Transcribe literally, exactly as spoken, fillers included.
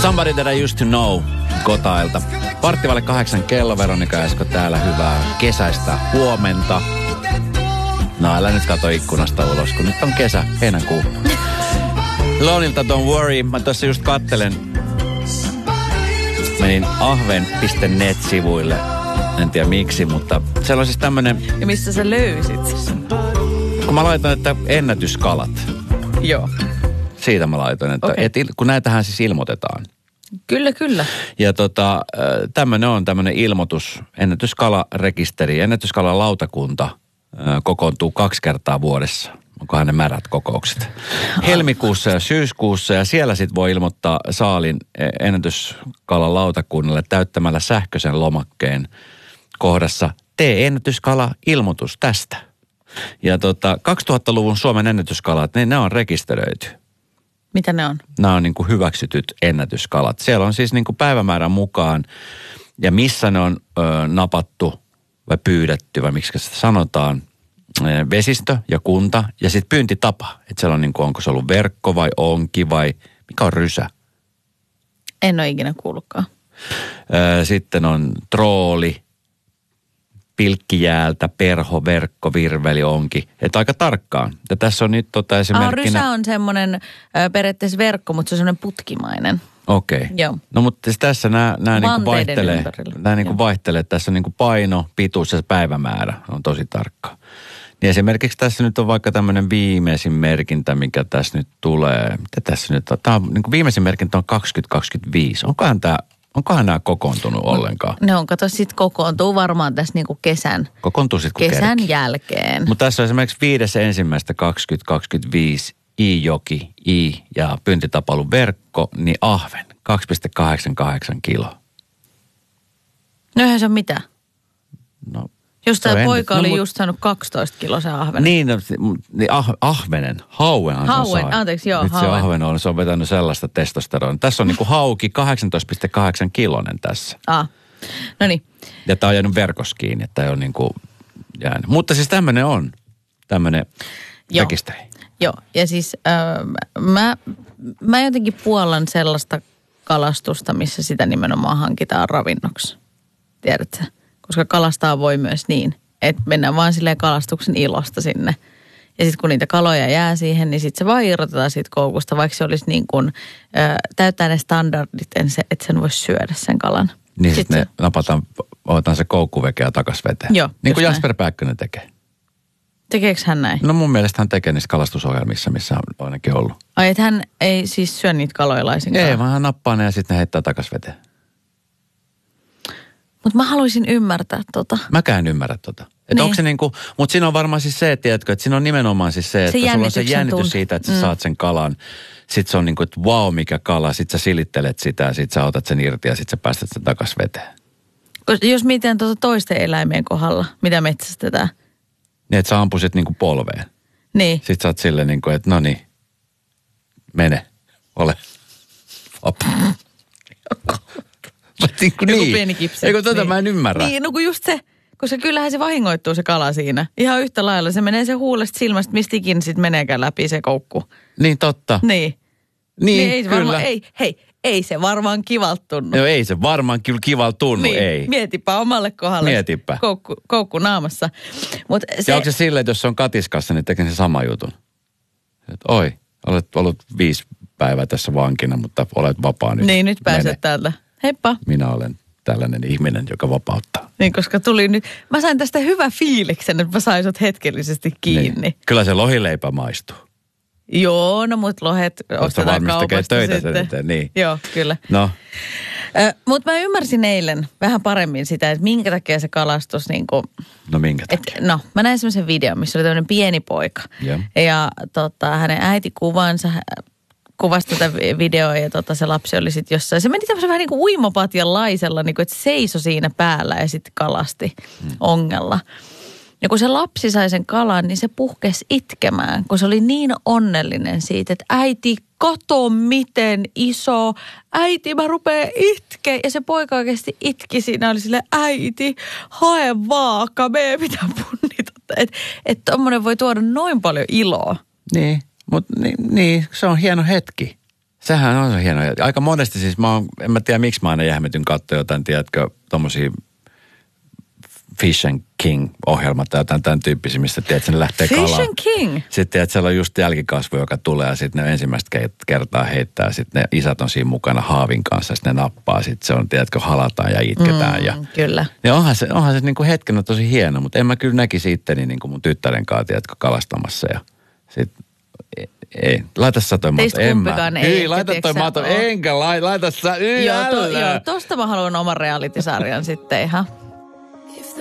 Somebody That I Used To Know Kotailta. Varttivalle kahdeksan kello, Veronika Esko täällä, hyvää kesäistä huomenta. No älä nyt kato ikkunasta ulos, kun nyt on kesä, heinäkuu. Lonilta Don't Worry, mä tuossa just kattelen. Menin ahven piste net-sivuille. En tiedä miksi, mutta siellä on siis tämmönen... Ja missä sä löysit? Kun mä laitoin, että ennätyskalat. Joo. Siitä mä laitoin, että Okay. et, kun näitähän siis ilmoitetaan. Kyllä, kyllä. Ja tota, tämmönen on tämmönen ilmoitus, ennätyskalarekisteri, ennätyskalalautakunta kokoontuu kaksi kertaa vuodessa. Onkohan ne märät kokoukset? Helmikuussa ja syyskuussa, ja siellä sit voi ilmoittaa saalin ennätyskalalautakunnalle täyttämällä sähköisen lomakkeen kohdassa tee ennätyskala-ilmoitus tästä. Ja tota, kaksituhattaluvun Suomen ennätyskalat, niin ne on rekisteröity. Mitä ne on? Nämä on niin kuin hyväksytyt ennätyskalat. Siellä on siis niin kuin päivämäärän mukaan, ja missä ne on ö, napattu vai pyydetty, vai miksi sitä sanotaan, vesistö ja kunta, ja sitten pyyntitapa. Että siellä on niin kuin, onko se ollut verkko vai onki vai mikä on rysä? En ole ikinä kuullutkaan. Ö, sitten on trooli, pilkkijäältä, perho, verkko, virveli, onki. Että aika tarkkaan. Ja tässä on nyt tota esimerkkinä... Ah, rysä on semmoinen äh, periaatteessa verkko, mutta se on semmoinen putkimainen. Okei. Okay. Joo. No mutta tässä nämä, nämä niin kuin vaihtelee. Ympärillä. Nämä niin kuin vaihtelee. Tässä on niin kuin paino, pituus ja päivämäärä on tosi tarkka. Niin esimerkiksi tässä nyt on vaikka tämmöinen viimeisin merkintä, mikä tässä nyt tulee. Mitä tässä nyt on? Tämä on niin kuin viimeisin merkintä on kaksituhattakaksikymmentäviisi. Onkohan tämä... Onkohan nämä kokoontunut ollenkaan? Ne on, kato, sit kokoontuu varmaan tässä niinku kesän, kokoontuu sit, kun kesän kerki. jälkeen. Mutta tässä on esimerkiksi viides ensimmäistä kaksituhattakaksikymmentäviisi I-joki, I ja pyyntitapailun verkko, niin ahven, kaksi pilkku kahdeksankymmentäkahdeksan kiloa. No eihän se ole mitään. No, Just tämä poika no, oli mut, just saanut kaksitoista kilosen ahvenen. Niin, no, niin ah, ahvenen, hauenhan Hauen, se saa. anteeksi, joo, Nyt hauen. se ahven on, se on vetänyt sellaista testosteronia. Tässä on niinku hauki kahdeksantoista pilkku kahdeksan kilonen tässä. Ah, no niin. Ja tämä on jäänyt verkossa kiinni, että ei ole niinku jäänyt. Mutta siis tämmöinen on, tämmöinen rekisteri. Joo, ja siis äh, mä, mä jotenkin puollan sellaista kalastusta, missä sitä nimenomaan hankitaan ravinnoksi. Tiedätkö? Koska kalastaa voi myös niin, että mennään vaan silleen kalastuksen ilosta sinne. Ja sitten kun niitä kaloja jää siihen, niin sitten se vaan irrotetaan siitä koukusta, vaikka se olisi niin kuin, äh, täyttää ne standardit, että sen voisi syödä sen kalan. Niin sitten sit ne napataan, otetaan se koukkuveke takas veteen. Joo, niin kuin näin. Jasper Pääkkönen tekee. Tekeekö hän näin? No mun mielestä hän tekee niissä kalastusohjelmissa, missä on ainakin ollut. Ai, että hän ei siis syö niitä kaloja laisinkaan? Ei, vaan hän nappaa ne ja sitten ne heittää takas veteen. Mutta mä haluaisin ymmärtää tota. Mäkään en ymmärrä tota. Että Niin. onko se niinku, mutta siinä on varmaan siis se, tiedätkö, että siinä on nimenomaan siis se, että Se sulla on se jännityksen jännitys tunne. siitä, että sä Mm. saat sen kalan. Sitten se on niinku, että vau, mikä kala. Sitten sä silittelet sitä ja sitten sä otat sen irti ja sitten sä päästät sen takas veteen. Koska jos mietitään tuota toisten eläimien kohdalla, mitä metsästetään. Niin, että sä ampusit niinku polveen. Niin. Sitten sä oot silleen niinku, että no niin, mene, ole. Op. niin kuin Joku niin. pieni kipsi. Eikö tota niin. mä en ymmärrä. Niin, no kun just se, koska kyllähän se vahingoittuu se kala siinä. Ihan yhtä lailla. Se menee se huulesta silmästä, mistä ikinä sit meneekään läpi se koukku. Niin totta. Niin. Niin, ei se kyllä. varmaan, ei, hei, ei se varmaan kivalta tunnu. No ei se varmaan kyllä kivalta tunnu, niin. ei. Mietipä omalle kohdalle. Mietipä. Koukku, koukku naamassa. Mut se, Ja onko se silleen, että jos se on katiskassa, niin tekee se sama jutun? Että oi, olet ollut viisi päivää tässä vankina, mutta olet vapaa nyt. Niin, nyt pääset Mene. täältä. Heippa. Minä olen tällainen ihminen, joka vapauttaa. Niin, koska tuli nyt, mä sain tästä hyvä fiiliksen, että mä sain sut hetkellisesti kiinni. Niin. Kyllä se lohileipä maistuu. Joo, no mut lohet ostetaan valmis tekee kaupasta töitä sitten. sen eteen, niin. Joo, kyllä. No, Mutta mä ymmärsin eilen vähän paremmin sitä, että minkä takia se kalastus niin kuin, no minkä et, takia? no mä näin semmoisen videon, missä oli tämmöinen pieni poika. Joo. Ja tota, hänen äitikuvansa kuvasi tätä videoa ja tota, se lapsi oli sitten jossain. Se meni tämmöisen vähän niin kuin uimapatjan laisella, niin kuin, että seisoi siinä päällä ja sitten kalasti hmm. ongella. Ja kun se lapsi sai sen kalan, niin se puhkesi itkemään, kun se oli niin onnellinen siitä, että äiti, kato miten iso, äiti mä rupean itkeä. Ja se poika oikeasti itki siinä, oli silleen, äiti, hae vaaka, me pitää punnita. Että et tommonen voi tuoda noin paljon iloa. Niin, mutta niin, niin, se on hieno hetki. Sehän on se hieno. Aika monesti siis mä oon, en mä tiedä miksi mä aina jähmetyn katsoa jotain, tiedätkö, tommosia Fish and King-ohjelmat tai jotain tämän tyyppisiä, mistä tiedät, että ne lähtee Fish kalaan. and King? Sitten tiedät, siellä on just jälkikasvu, joka tulee ja sitten ne ensimmäistä kertaa heittää. Sitten ne isät on siinä mukana haavin kanssa ja sitten ne nappaa. Sitten se on, tiedätkö, halataan ja itketään. Mm, ja, kyllä. Ja onhan se, onhan se niin kuin hetken on tosi hieno, mutta en mä kyllä näkisi itteni niin kuin mun tyttären kanssa, tiedätkö, kalastamassa. Ja sitten ei, laita sä toi mato. En mä. ei. Ei, laita toi mato. Enkä laita, laita sä. Joo, to, joo, tosta mä haluan oman reality-sarjan sitten ihan.